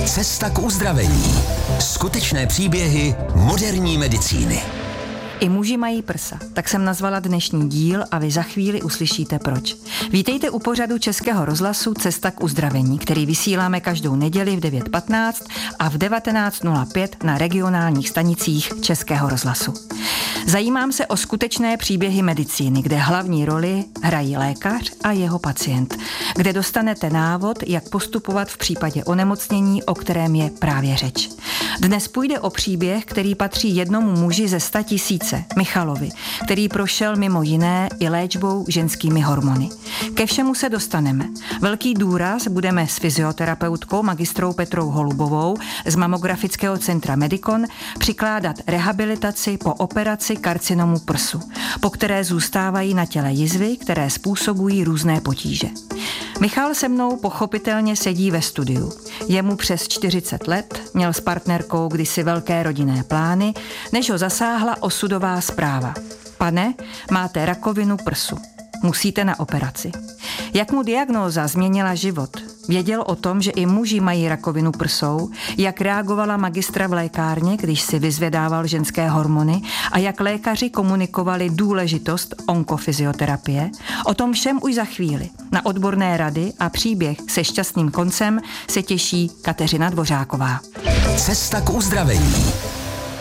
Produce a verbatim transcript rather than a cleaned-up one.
Cesta k uzdravení. Skutečné příběhy moderní medicíny. I muži mají prsa, tak jsem nazvala dnešní díl a vy za chvíli uslyšíte proč. Vítejte u pořadu Českého rozhlasu Cesta k uzdravení, který vysíláme každou neděli v devět patnáct a v devatenáct nula pět na regionálních stanicích Českého rozhlasu. Zajímám se o skutečné příběhy medicíny, kde hlavní roli hrají lékař a jeho pacient, kde dostanete návod, jak postupovat v případě onemocnění, o kterém je právě řeč. Dnes půjde o příběh, který patří jednomu muži ze sta tisíce, Michalovi, který prošel mimo jiné i léčbou ženskými hormony. Ke všemu se dostaneme. Velký důraz budeme s fyzioterapeutkou magistrou Petrou Holubovou z Mamografického centra Medikon přikládat rehabilitaci po operaci karcinomu prsu, po které zůstávají na těle jizvy, které způsobují různé potíže. Michal se mnou pochopitelně sedí ve studiu. Je mu přes čtyřicet let, měl s partnerkou kdysi velké rodinné plány, než ho zasáhla osudová zpráva. Pane, máte rakovinu prsu. Musíte na operaci. Jak mu diagnóza změnila život? Věděl o tom, že i muži mají rakovinu prsou, jak reagovala magistra v lékárně, když si vyzvedával ženské hormony a jak lékaři komunikovali důležitost onkofyzioterapie. O tom všem už za chvíli. Na odborné rady a příběh se šťastným koncem se těší Kateřina Dvořáková. Cesta k uzdravení.